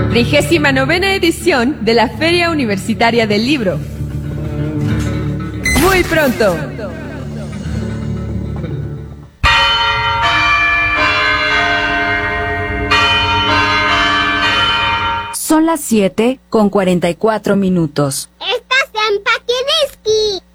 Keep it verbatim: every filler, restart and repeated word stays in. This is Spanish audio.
Trigésima novena edición de la Feria Universitaria del Libro. Muy pronto. Son las siete con cuarenta y cuatro minutos. ¡Estás en Pakinisky!